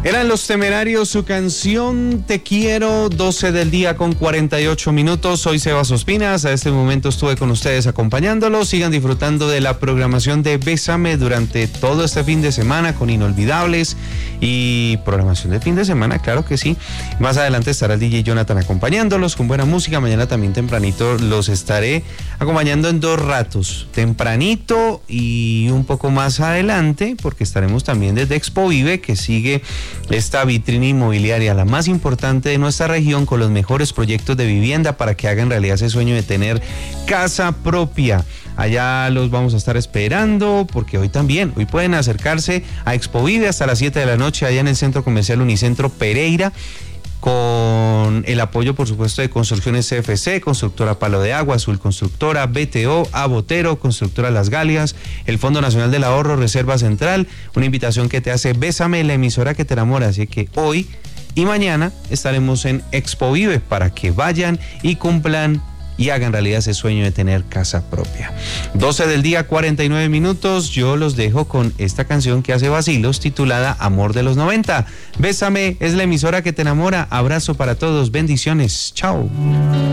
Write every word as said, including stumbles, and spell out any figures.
Eran Los Temerarios, su canción Te Quiero, doce del día con cuarenta y ocho minutos. Soy Sebas Ospinas, a este momento estuve con ustedes acompañándolos. Sigan disfrutando de la programación de Bésame durante todo este fin de semana con inolvidables y programación de fin de semana, claro que sí. Más adelante estará el D J Jonathan acompañándolos con buena música. Mañana también tempranito los estaré acompañando en dos ratos, tempranito y un poco más adelante, porque estaremos también desde Expo Vive, que sigue esta vitrina inmobiliaria, la más importante de nuestra región, con los mejores proyectos de vivienda para que hagan realidad ese sueño de tener casa propia. Allá los vamos a estar esperando, porque hoy también, hoy pueden acercarse a Expo Vive hasta las siete de la noche, allá en el Centro Comercial Unicentro Pereira, con el apoyo, por supuesto, de Construcciones C F C, Constructora Palo de Agua, Azul Constructora, B T O, Abotero, Constructora Las Galias, el Fondo Nacional del Ahorro, Reserva Central, una invitación que te hace Bésame, la emisora que te enamora. Así que hoy y mañana estaremos en Expo Vive para que vayan y cumplan y hagan realidad ese sueño de tener casa propia. doce del día, cuarenta y nueve minutos. Yo los dejo con esta canción que hace Vacilos, titulada Amor de los noventa. Bésame es la emisora que te enamora. Abrazo para todos. Bendiciones. Chao.